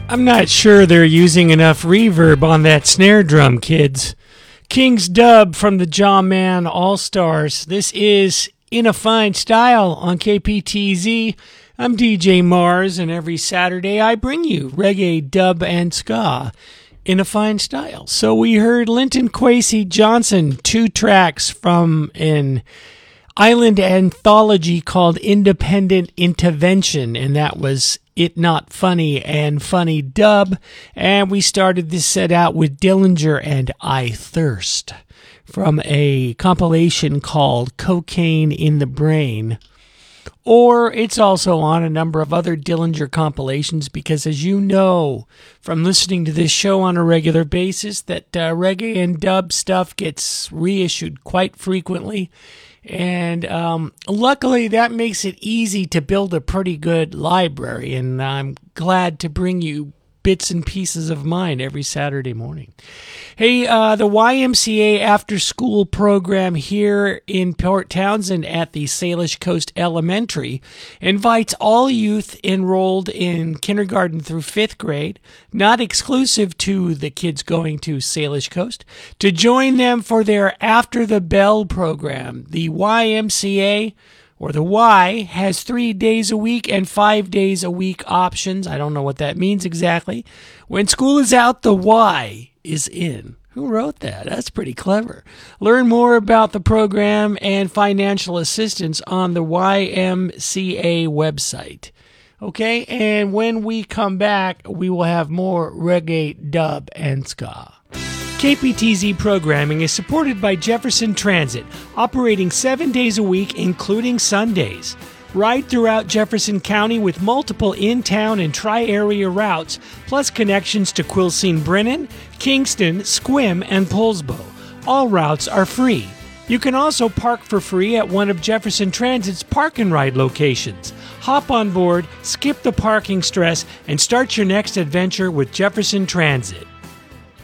I'm not sure they're using enough reverb on that snare drum, kids. King's Dub from the Jawman All-Stars. This is In a Fine Style on KPTZ. I'm DJ Mars, and every Saturday I bring you reggae, dub, and ska in a fine style. So we heard Linton Kwesi Johnson, 2 tracks from an island anthology called Independent Intervention, and that was It Not Funny and Funny Dub. And we started this set out with Dillinger and I Thirst from a compilation called Cocaine in the Brain. Or it's also on a number of other Dillinger compilations because, as you know from listening to this show on a regular basis, that reggae and dub stuff gets reissued quite frequently. And luckily, that makes it easy to build a pretty good library, and I'm glad to bring you bits and pieces of mine every Saturday morning. Hey, the YMCA after-school program here in Port Townsend at the Salish Coast Elementary invites all youth enrolled in kindergarten through 5th grade, not exclusive to the kids going to Salish Coast, to join them for their After the Bell program. The YMCA, or the Y, has 3 days a week and 5 days a week options. I don't know what that means exactly. When school is out, the Y is in. Who wrote that? That's pretty clever. Learn more about the program and financial assistance on the YMCA website. Okay, and when we come back, we will have more reggae, dub, and ska. KPTZ programming is supported by Jefferson Transit, operating 7 days a week, including Sundays. Ride throughout Jefferson County with multiple in-town and tri-area routes, plus connections to Quilcene Brennan, Kingston, Sequim, and Poulsbo. All routes are free. You can also park for free at one of Jefferson Transit's park and ride locations. Hop on board, skip the parking stress, and start your next adventure with Jefferson Transit.